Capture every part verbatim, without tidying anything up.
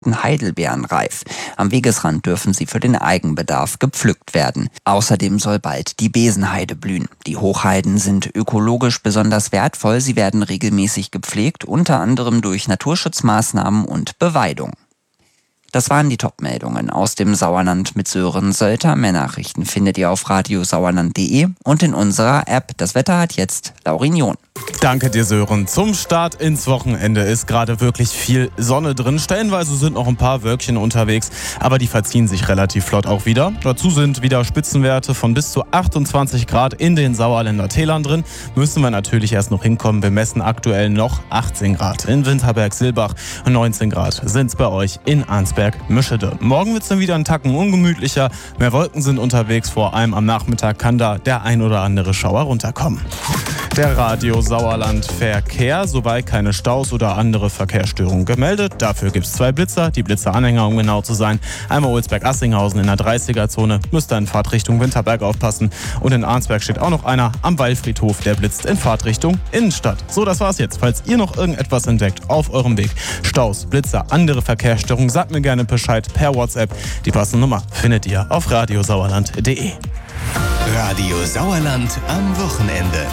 Heidelbeeren reif. Am Wegesrand dürfen sie für den Eigenbedarf gepflückt werden. Außerdem soll bald die Besenheide blühen. Die Hochheiden sind ökologisch besonders wertvoll. Sie werden regelmäßig gepflegt, unter anderem durch Naturschutzmaßnahmen und Beweidung. Das waren die Top-Meldungen aus dem Sauerland mit Sören Sölter. Mehr Nachrichten findet ihr auf radiosauerland punkt de und in unserer App. Das Wetter hat jetzt Laurin John. Danke dir, Sören. Zum Start ins Wochenende ist gerade wirklich viel Sonne drin. Stellenweise sind noch ein paar Wölkchen unterwegs, aber die verziehen sich relativ flott auch wieder. Dazu sind wieder Spitzenwerte von bis zu achtundzwanzig Grad in den Sauerländer Tälern drin. Müssen wir natürlich erst noch hinkommen. Wir messen aktuell noch achtzehn Grad in Winterberg-Silbach und neunzehn Grad sind es bei euch in Arnsberg-Mischede. Morgen wird es dann wieder einen Tacken ungemütlicher. Mehr Wolken sind unterwegs. Vor allem am Nachmittag kann da der ein oder andere Schauer runterkommen. Der Radio Sauerland Verkehr, soweit keine Staus oder andere Verkehrsstörungen gemeldet. Dafür gibt es zwei Blitzer, die Blitzeranhänger, um genau zu sein. Einmal Ulsberg-Assinghausen in der dreißiger-Zone, müsst ihr in Fahrtrichtung Winterberg aufpassen. Und in Arnsberg steht auch noch einer am Wallfriedhof, der blitzt in Fahrtrichtung Innenstadt. So, das war's jetzt. Falls ihr noch irgendetwas entdeckt auf eurem Weg, Staus, Blitzer, andere Verkehrsstörungen, sagt mir gerne Bescheid per WhatsApp. Die passende Nummer findet ihr auf radiosauerland punkt de. Radio Sauerland am Wochenende.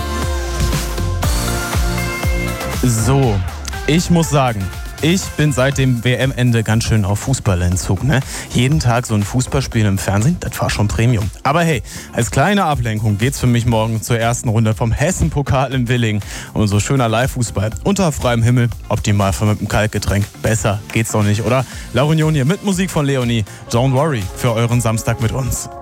So, ich muss sagen, ich bin seit dem W M-Ende ganz schön auf Fußballentzug, ne? Jeden Tag so ein Fußballspiel im Fernsehen, das war schon Premium. Aber hey, als kleine Ablenkung geht's für mich morgen zur ersten Runde vom Hessen-Pokal in Willingen. Und so schöner Live-Fußball unter freiem Himmel, optimal für mit einem Kaltgetränk. Besser geht's doch nicht, oder? Laurin John hier mit Musik von Leonie. Don't worry für euren Samstag mit uns.